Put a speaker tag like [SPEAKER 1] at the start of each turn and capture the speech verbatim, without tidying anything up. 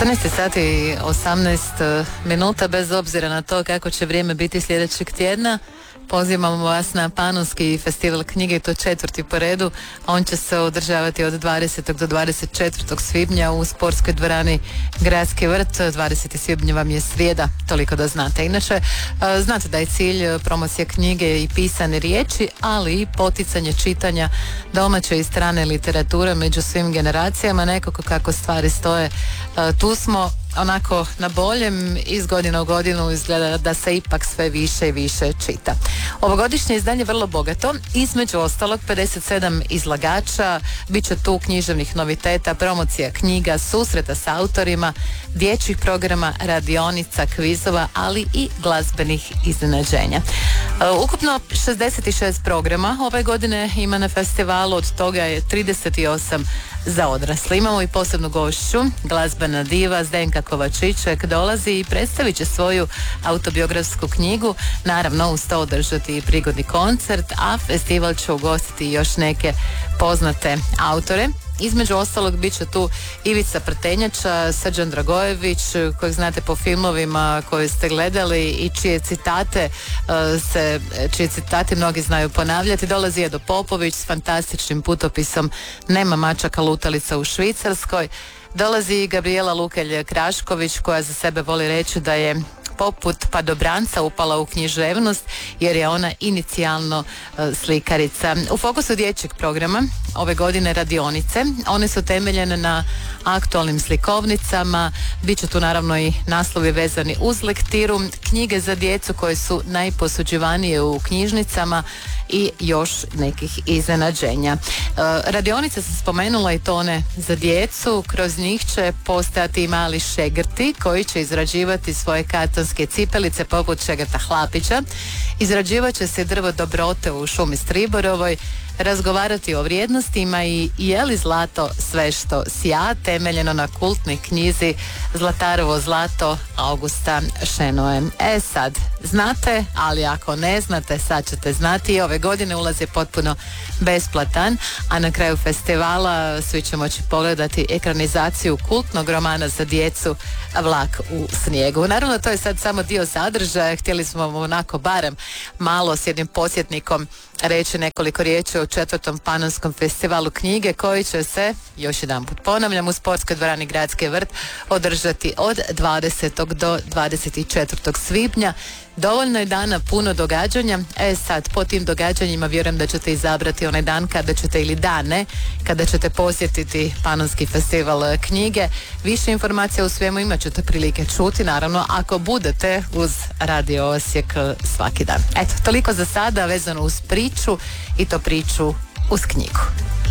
[SPEAKER 1] četrnaest sati i osamnaest minuta, bez obzira na to kako će vrijeme biti sljedećeg tjedna. Pozivamo vas na Panonski festival knjige, to četvrti po redu. On će se održavati od dvadesetog do dvadeset četvrtog svibnja u sportskoj dvorani Gradski vrt. dvadesetog svibnja vam je srijeda, toliko da znate. Inače, znate da je cilj promocija knjige i pisane riječi, ali i poticanje čitanja domaće i strane literature među svim generacijama. Nekako kako stvari stoje, tu smo onako na boljem, iz godine u godinu izgleda da se ipak sve više i više čita. Ovogodišnje izdanje je vrlo bogato, između ostalog pedeset sedam izlagača, bit će tu književnih noviteta, promocija knjiga, susreta s autorima, dječjih programa, radionica, kvizova, ali i glazbenih iznenađenja. Ukupno šezdeset šest programa ove godine ima na festivalu, od toga je trideset osam za odrasle. Imamo i posebnu gošću, glazbena diva Zdenka Kovačiček dolazi i predstavit će svoju autobiografsku knjigu, naravno uz to održati i prigodni koncert, a festival će ugostiti još neke poznate autore. Između ostalog bit će tu Ivica Prtenjača, Srđan Dragojević, kojeg znate po filmovima koje ste gledali i čije citate uh, se, čije citate mnogi znaju ponavljati. Dolazi Edo Popović s fantastičnim putopisom Nema mačaka lutalica u Švicarskoj. Dolazi i Gabriela Lukelj-Krašković, koja za sebe voli reći da je poput padobranca upala u književnost, jer je ona inicijalno uh, slikarica. U fokusu dječjeg programa ove godine radionice. One su temeljene na aktualnim slikovnicama. Biće tu naravno i naslovi vezani uz lektiru, knjige za djecu koje su najposuđivanije u knjižnicama i još nekih iznenađenja. Uh, radionice sam spomenula i to one za djecu. Kroz njih će postojati i mali šegrti koji će izrađivati svoje kartonske cipelice poput Šegrta Hlapića. Izrađivat će se drvo dobrote u šumi Striborovoj, razgovarati o vrijednostima i je li zlato sve što sja, temeljeno na kultnoj knjizi Zlatarovo zlato Augusta Šenoe. E sad, znate, ali ako ne znate, sad ćete znati. Ove godine ulaz je potpuno besplatan, a na kraju festivala svi će moći pogledati ekranizaciju kultnog romana za djecu Vlak u snijegu. Naravno, to je sad samo dio sadržaja. Htjeli smo vam onako barem malo s jednim podsjetnikom reći nekoliko riječi o četvrtom Panonskom festivalu knjige, koji će se, još jedan put ponavljam, u sportskoj dvorani Gradski vrt održati od dvadesetog do dvadeset četvrtog svibnja. Dovoljno je dana, puno događanja. E sad, po tim događanjima vjerujem da ćete izabrati onaj dan kada ćete, ili dane, kada ćete posjetiti Panonski festival knjige. Više informacija u svemu imat ćete prilike čuti, naravno, ako budete uz Radio Osijek svaki dan. Eto, toliko za sada vezano uz priču, i to priču uz knjigu.